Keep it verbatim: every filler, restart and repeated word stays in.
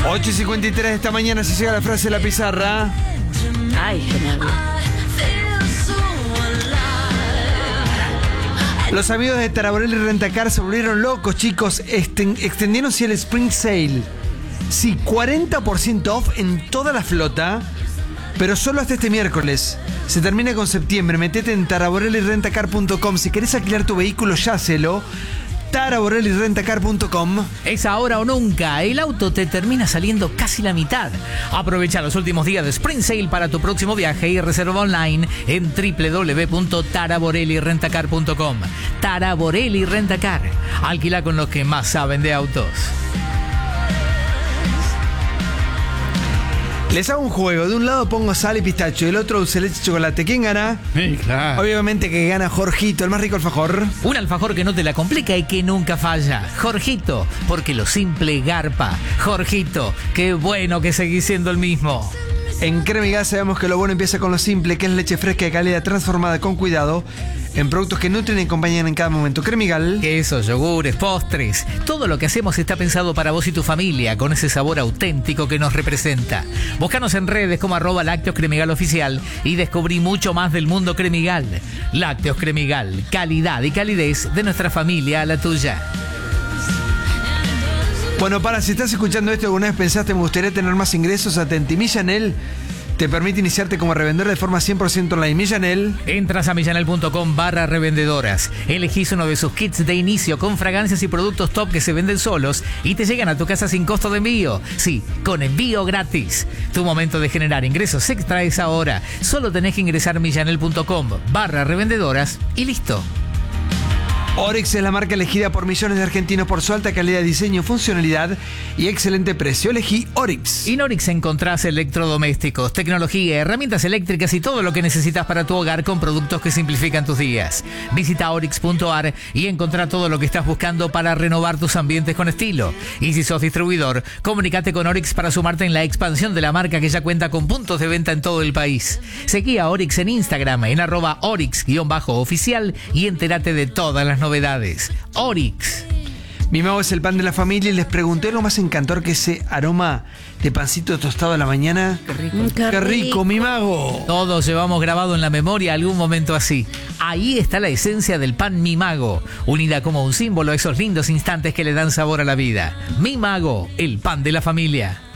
ocho y cincuenta y tres de esta mañana se llega la frase de la pizarra. Ay, genial. Los amigos de Taraborelli Rentacar se volvieron locos, chicos. Esten- extendieron el Spring Sale. Sí, cuarenta por ciento off en toda la flota, pero solo hasta este miércoles. Se termina con septiembre. Metete en taraborelli rentacar punto com. Si querés alquilar tu vehículo, yácelo. taraborelli rentacar punto com. Es ahora o nunca. El auto te termina saliendo casi la mitad. Aprovecha los últimos días de Spring Sale para tu próximo viaje y reserva online en doble u doble u doble u punto taraborelli rentacar punto com. Taraborelli Rentacar. Alquila con los que más saben de autos. Les hago un juego. De un lado pongo sal y pistacho y del otro dulce leche y chocolate. ¿Quién gana? Sí, claro. Obviamente que gana Jorgito, el más rico alfajor. Un alfajor que no te la complica y que nunca falla. Jorgito, porque lo simple garpa. Jorgito, qué bueno que seguís siendo el mismo. En Cremigal sabemos que lo bueno empieza con lo simple, que es leche fresca de calidad transformada con cuidado en productos que nutren y acompañan en cada momento. Cremigal. Quesos, yogures, postres. Todo lo que hacemos está pensado para vos y tu familia, con ese sabor auténtico que nos representa. Búscanos en redes como arroba Lácteos Cremigal Oficial y descubrí mucho más del mundo Cremigal. Lácteos Cremigal, calidad y calidez de nuestra familia a la tuya. Bueno, para, si estás escuchando esto y alguna vez pensaste me gustaría tener más ingresos, atenti. Millanel te permite iniciarte como revendedor de forma cien por ciento online. Millanel. Entras a millanel punto com barra revendedoras. Elegís uno de sus kits de inicio con fragancias y productos top que se venden solos y te llegan a tu casa sin costo de envío. Sí, con envío gratis. Tu momento de generar ingresos extra es ahora. Solo tenés que ingresar a millanel punto com barra revendedoras y listo. Oryx es la marca elegida por millones de argentinos por su alta calidad de diseño, funcionalidad y excelente precio. Elegí Oryx. En Oryx encontrás electrodomésticos, tecnología, herramientas eléctricas y todo lo que necesitas para tu hogar con productos que simplifican tus días. Visita oryx punto a r y encontrá todo lo que estás buscando para renovar tus ambientes con estilo. Y si sos distribuidor, comunicate con Oryx para sumarte en la expansión de la marca que ya cuenta con puntos de venta en todo el país. Seguí a Oryx en Instagram en arroba oryx-oficial y entérate de todas las novedades. Oryx. Mi mago es el pan de la familia y les pregunté lo más encantador que ese aroma de pancito tostado a la mañana. Qué rico. ¡Qué, Qué rico, rico, mi mago! Todos llevamos grabado en la memoria algún momento así. Ahí está la esencia del pan Mi Mago, unida como un símbolo a esos lindos instantes que le dan sabor a la vida. Mi Mago, el pan de la familia.